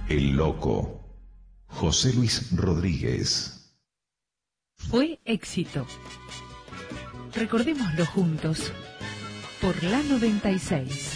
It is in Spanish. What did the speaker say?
El Loco, José Luis Rodríguez. Fue éxito. Recordémoslo juntos por la 96.